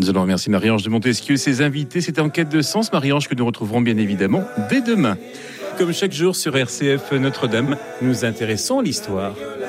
Nous allons remercier Marie-Ange de Montesquieu et ses invités. C'était En quête de sens, Marie-Ange, que nous retrouverons bien évidemment dès demain. Comme chaque jour sur RCF Notre-Dame, nous intéressons à l'histoire.